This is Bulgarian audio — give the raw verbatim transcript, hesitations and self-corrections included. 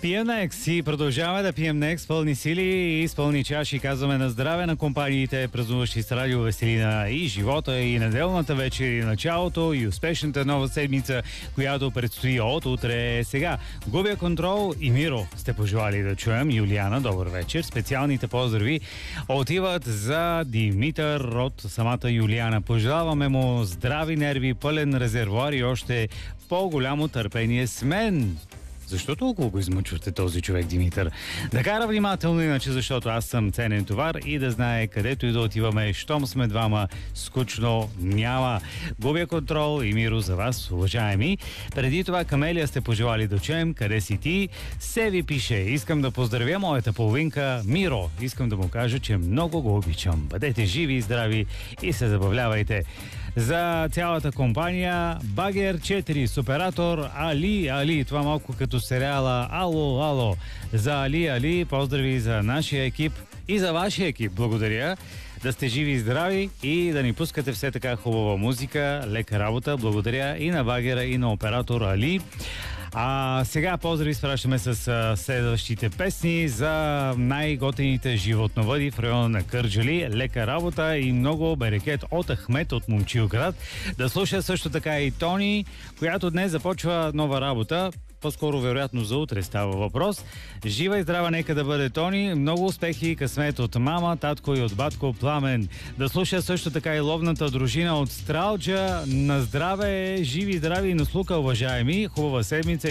Пием Некс и продължаваме да пием Некс пълни сили и с пълни чаши. Казваме на здраве на компаниите, празнуващи с радио веселина и живота, и неделната вечер, и началото, и успешната нова седмица, която предстои от утре. Сега, Губя контрол и Миро сте пожелали да чуем. Юлиана, добър вечер. Специалните поздрави отиват за Димитър от самата Юлиана. Пожелаваме му здрави нерви, пълен резервуар и още по-голямо търпение с мен. Защо толкова го измъчвате този човек, Димитър? Да кара внимателно, иначе защото аз съм ценен товар и да знае където и да отиваме, щом сме двама, скучно няма. Губя контрол и Миро за вас, уважаеми. Преди това Камелия сте пожелали да чуем къде си ти. Се ви пише, искам да поздравя моята половинка Миро. Искам да му кажа, че много го обичам. Бъдете живи и здрави и се забавлявайте. За цялата компания Багер четири с оператор Али Али. Това малко като сериала Ало Ало. За Али Али поздрави за нашия екип и за вашия екип. Благодаря. Да сте живи и здрави и да ни пускате все така хубава музика. Лека работа. Благодаря и на Багера, и на оператор Али. А сега поздрави спращаме с а, следващите песни за най-готените животновъди в района на Кърджали. Лека работа и много берекет от Ахмет от Момчилград. Да слуша също така и Тони, която днес започва нова работа. По-скоро, вероятно, за утре става въпрос. Жива и здрава нека да бъде Тони. Много успехи и късмет от мама, татко и от батко Пламен. Да слуша също така и ловната дружина от Стралджа. На здраве, живи и здрави и наслука, уважаеми. Хубава седмица.